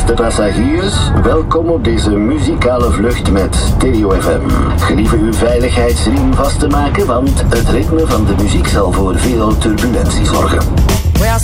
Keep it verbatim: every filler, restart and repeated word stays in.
Beste passagiers, welkom op deze muzikale vlucht met Stereo F M. Gelieve uw veiligheidsriem vast te maken, want het ritme van de muziek zal voor veel turbulentie zorgen. Well,